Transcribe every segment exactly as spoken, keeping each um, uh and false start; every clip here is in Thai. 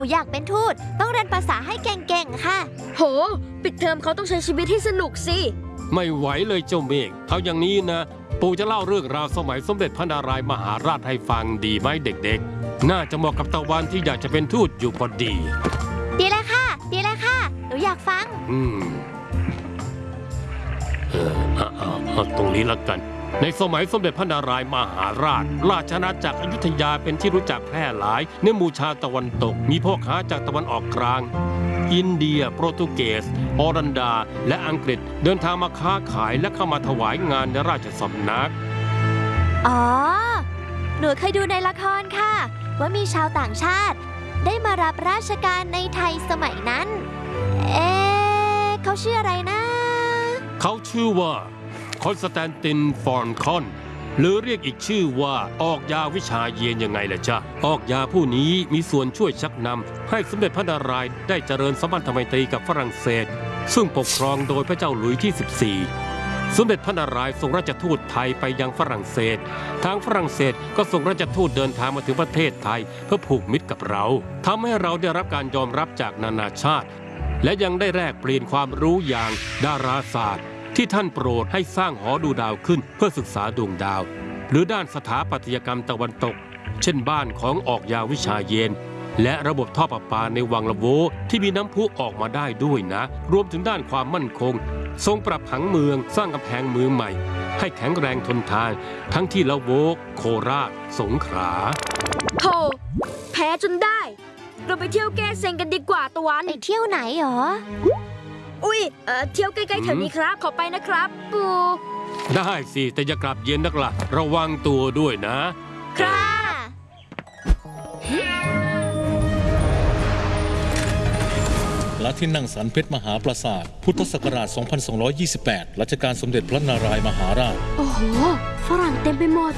อยากเป็นทูตต้องเรียนภาษาให้เก่งๆค่ะโหปิดเทอมเขาต้องใช้ชีวิตที่สนุกสิไม่ไหวเลยเจ้าเมฆเอาอย่างนี้นะปู่จะเล่าเรื่องราวสมัยสมเด็จพระนารายมหาราชให้ฟังดีไหมเด็กๆน่าจะเหมาะกับตะวันที่อยากจะเป็นทูตอยู่พอดีดีเลยค่ะดีเลยค่ะหนูอยากฟังอืมเออเอาเอาเอาตรงนี้ละกันในสมัยสมเด็จพระนารายมหาราชราชอาณาจักรอยุธยาเป็นที่รู้จักแพร่หลายในหมู่ชาวตะวันตกมีพ่อค้าจากตะวันออกกลางอินเดียโปรตุเกสอรันดาและอังกฤษเดินทางมาค้าขายและเข้ามาถวายงานในราชสำนักอ๋อหนูเคยดูในละครค่ะว่ามีชาวต่างชาติได้มารับราชการในไทยสมัยนั้นเอ๊ะเขาชื่ออะไรนะเขาชื่อว่าคอนสแตนตินฟอนคอนหรือเรียกอีกชื่อว่าออกยาวิชาเยนยังไงล่ะจ๊ะออกยาผู้นี้มีส่วนช่วยชักนำให้สมเด็จพระนารายณ์ได้เจริญสัมพันธไมตรีกับฝรั่งเศสซึ่งปกครองโดยพระเจ้าหลุยส์ที่สิบสี่สมเด็จพระนารายณ์ส่งราชทูตไทยไปยังฝรั่งเศสทางฝรั่งเศสก็ส่งราชทูตเดินทางมาถึงประเทศไทยเพื่อผูกมิตรกับเราทำให้เราได้รับการยอมรับจากนานาชาติและยังได้แลกเปลี่ยนความรู้อย่างดาราศาสตร์ที่ท่านโปรดให้สร้างหอดูดาวขึ้นเพื่อศึกษาดวงดาวหรือด้านสถาปัตยกรรมตะวันตกเช่นบ้านของออกยาวิชาเยนและระบบท่อประปาในวังละโวที่มีน้ำพุออกมาได้ด้วยนะรวมถึงด้านความมั่นคงทรงปรับผังเมืองสร้างกำแพงเมืองใหม่ให้แข็งแรงทนทานทั้งที่ละโวโคราชสงขลาโธ่แพ้จนได้เราไปเที่ยวแก้เซ็งกันดีกว่าตะวันไปเที่ยวไหนหรออุ้ยเอ่อเที่ยวใกล้ๆแถวนี้ครับขอไปนะครับปู่ได้สิแต่อย่ากลับเย็นนักล่ะระวังตัวด้วยนะค่ะและที่นั่งสันเพชรมหาปราสาทพุทธศักราช สองพันสองร้อยยี่สิบแปด รัชกาลสมเด็จพระนารายณ์มหาราชโอ้โหฝรั่งเต็มไปหมด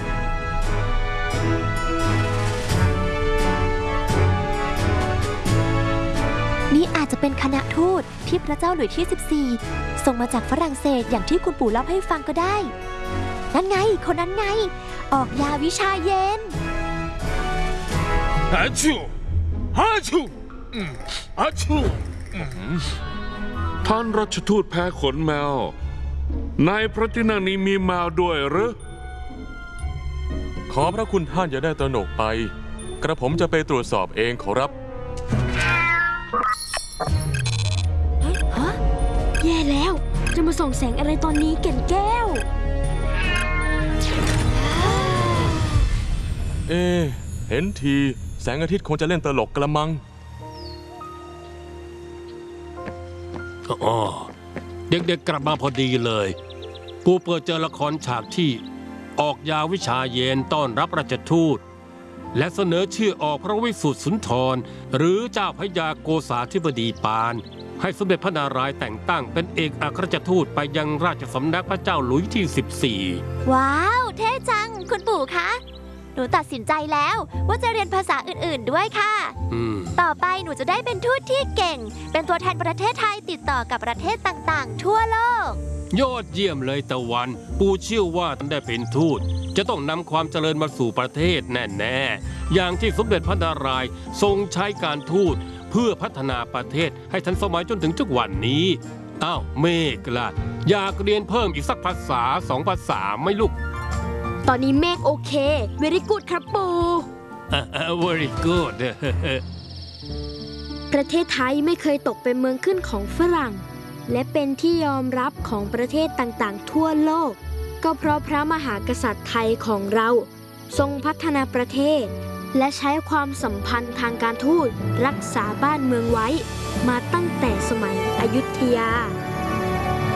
นี่อาจจะเป็นคณะทูตที่พระเจ้าหลุยส์ที่สิบสี่ส่งมาจากฝรั่งเศสอย่างที่คุณปู่เล่าให้ฟังก็ได้นั่นไงคนนั้นไงออกยาวิชาเย็นอาชูอาชูอาชูท่านรัชทูตแพ้ขนแมวในพระที่นั่งนี้มีแมวด้วยหรือขอพระคุณท่านอย่าได้ตระหนกไปกระผมจะไปตรวจสอบเองขอรับฮะแย่แล้วจะมาส่องแสงอะไรตอนนี้แก่นแก้วเอ๊ะเห็นทีแสงอาทิตย์คงจะเล่นตลกกระมังอ๋อเด็กๆกลับมาพอดีเลยปู่เปิดเจอละครฉากที่ออกยาวิชาเย็นต้อนรับราชทูตและเสนอชื่อออกพระวิสุทธิสุนทรหรือเจ้าพระยาโกษาธิบดีปานให้สมเด็จพระนารายณ์แต่งตั้งเป็นเอกอัครราชทูตไปยังราชสำนักพระเจ้าหลุยส์ที่สิบสี่ว้าวเท่จังคุณปู่คะหนูตัดสินใจแล้วว่าจะเรียนภาษาอื่นๆด้วยค่ะต่อไปหนูจะได้เป็นทูตที่เก่งเป็นตัวแทนประเทศไทยติดต่อกับประเทศต่างๆทั่วโลกยอดเยี่ยมเลยตะวันปู่เชื่อว่าท่านได้เป็นทูตจะต้องนำความเจริญมาสู่ประเทศแน่ๆอย่างที่สมเด็จพระนารายณ์ทรงใช้การทูตเพื่อพัฒนาประเทศให้ทันสมัยจนถึงทุกวันนี้อ้าวเมฆล่ะอยากเรียนเพิ่มอีกสักภาษาสองภาษาไหมลูกตอนนี้เมฆโอเค very good ครับปู่ very good ประเทศไทยไม่เคยตกเป็นเมืองขึ้นของฝรั่งและเป็นที่ยอมรับของประเทศต่างๆทั่วโลกก็เพราะพระมหากษัตริย์ไทยของเราทรงพัฒนาประเทศและใช้ความสัมพันธ์ทางการทูตรักษาบ้านเมืองไว้มาตั้งแต่สมัยอยุธยา